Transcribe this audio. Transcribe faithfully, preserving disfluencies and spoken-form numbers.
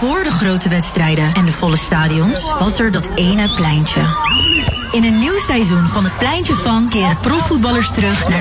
voor de grote wedstrijden en de volle stadions was er dat ene pleintje. In een nieuw seizoen van het Pleintje van keren profvoetballers terug naar